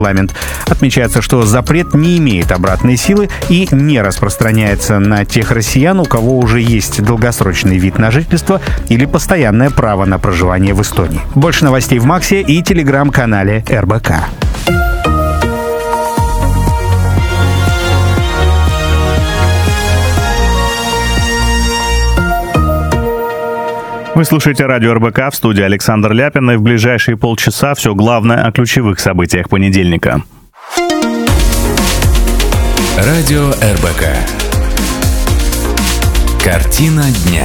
Парламент. Отмечается, что запрет не имеет обратной силы и не распространяется на тех россиян, у кого уже есть долгосрочный вид на жительство или постоянное право на проживание в Эстонии. Больше новостей в Максе и телеграм-канале РБК. Вы слушаете радио РБК, в студии Александр Ляпин, и в ближайшие полчаса все главное о ключевых событиях понедельника. Радио РБК. Картина дня.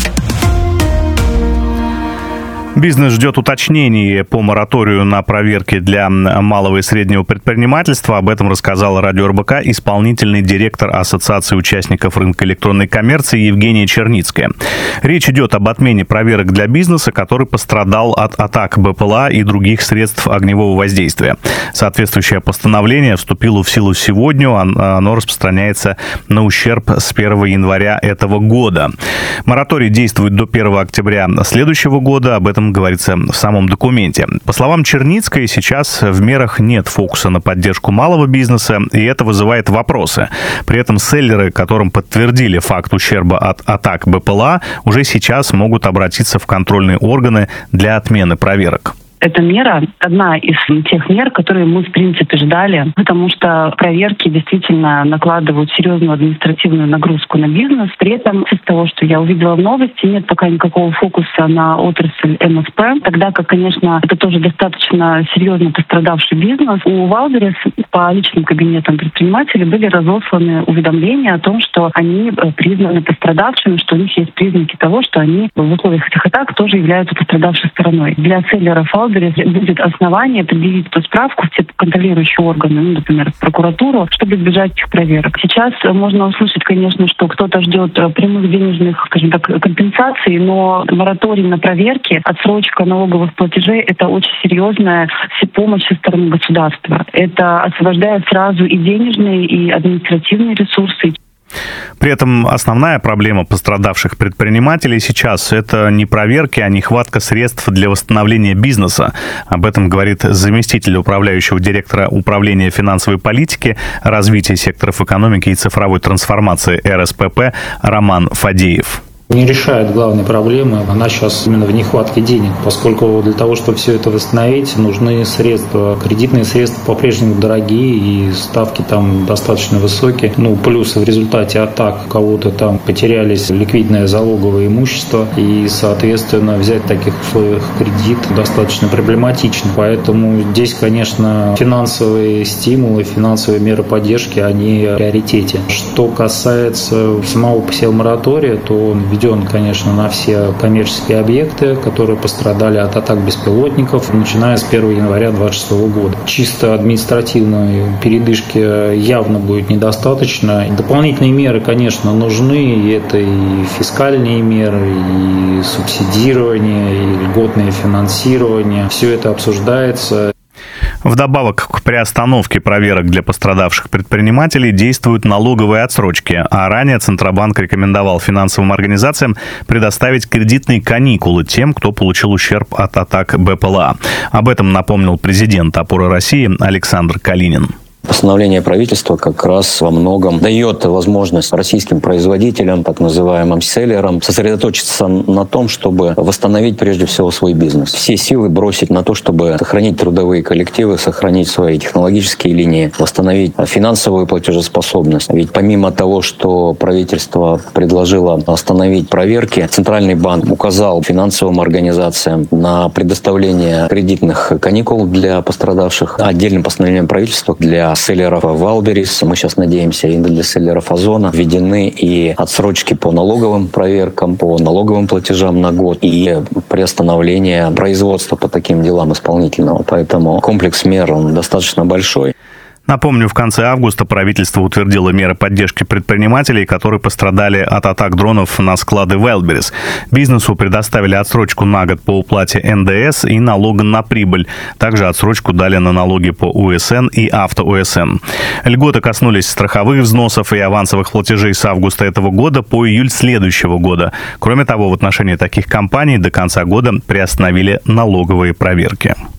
Бизнес ждет уточнений по мораторию на проверки для малого и среднего предпринимательства. Об этом рассказал радио РБК исполнительный директор Ассоциации участников рынка электронной коммерции Евгения Черницкая. Речь идет об отмене проверок для бизнеса, который пострадал от атак БПЛА и других средств огневого воздействия. Соответствующее постановление вступило в силу сегодня. Оно распространяется на ущерб с 1 января этого года. Мораторий действует до 1 октября следующего года. Об этом говорится в самом документе. По словам Черницкой, сейчас в мерах нет фокуса на поддержку малого бизнеса, и это вызывает вопросы. При этом селлеры, которым подтвердили факт ущерба от атак БПЛА, уже сейчас могут обратиться в контрольные органы для отмены проверок. Эта мера одна из тех мер, которые мы, в принципе, ждали, потому что проверки действительно накладывают серьезную административную нагрузку на бизнес. При этом, из того, что я увидела в новости, нет пока никакого фокуса на отрасль МСП, тогда как, конечно, это тоже достаточно серьезно пострадавший бизнес. У Валберис по личным кабинетам предпринимателей были разосланы уведомления о том, что они признаны пострадавшими, что у них есть признаки того, что они в условиях этих атак тоже являются пострадавшей стороной. Для селлеров Валберис будет основание предъявить эту справку в те контролирующие органы, например, в прокуратуру, чтобы избежать этих проверок. Сейчас можно услышать, конечно, что кто-то ждет прямых денежных, скажем так, компенсаций, но мораторий на проверки, отсрочка налоговых платежей – это очень серьезная помощь со стороны государства. Это освобождает сразу и денежные, и административные ресурсы. При этом основная проблема пострадавших предпринимателей сейчас – это не проверки, а нехватка средств для восстановления бизнеса. Об этом говорит заместитель управляющего директора Управления финансовой политики, развития секторов экономики и цифровой трансформации РСПП Роман Фадеев. Не решает главной проблемы. Она сейчас именно в нехватке денег, поскольку для того, чтобы все это восстановить, нужны средства. Кредитные средства по-прежнему дорогие, и ставки там достаточно высокие. Плюс в результате атак у кого-то там потерялись ликвидное залоговое имущество, и, соответственно, взять в таких условиях кредит достаточно проблематично. Поэтому здесь, конечно, финансовые стимулы, финансовые меры поддержки, они в приоритете. Что касается самого по себе моратория, то он введен, конечно, на все коммерческие объекты, которые пострадали от атак беспилотников, начиная с 1 января 2026 года. Чисто административной передышки явно будет недостаточно. Дополнительные меры, конечно, нужны. И это и фискальные меры, и субсидирование, и льготное финансирование. Все это обсуждается. Вдобавок к приостановке проверок для пострадавших предпринимателей действуют налоговые отсрочки, а ранее Центробанк рекомендовал финансовым организациям предоставить кредитные каникулы тем, кто получил ущерб от атак БПЛА. Об этом напомнил президент «Опоры России» Александр Калинин. Постановление правительства как раз во многом дает возможность российским производителям, так называемым селлерам, сосредоточиться на том, чтобы восстановить прежде всего свой бизнес. Все силы бросить на то, чтобы сохранить трудовые коллективы, сохранить свои технологические линии, восстановить финансовую платежеспособность. Ведь помимо того, что правительство предложило остановить проверки, Центральный банк указал финансовым организациям на предоставление кредитных каникул для пострадавших. Отдельным постановлением правительства для селлеров Валберис, мы сейчас надеемся, и для селлеров Озона введены и отсрочки по налоговым проверкам, по налоговым платежам на год и приостановление производства по таким делам исполнительного. Поэтому комплекс мер он достаточно большой. Напомню, в конце августа правительство утвердило меры поддержки предпринимателей, которые пострадали от атак дронов на склады Wildberries. Бизнесу предоставили отсрочку на год по уплате НДС и налога на прибыль. Также отсрочку дали на налоги по УСН и авто-УСН. Льготы коснулись страховых взносов и авансовых платежей с августа этого года по июль следующего года. Кроме того, в отношении таких компаний до конца года приостановили налоговые проверки.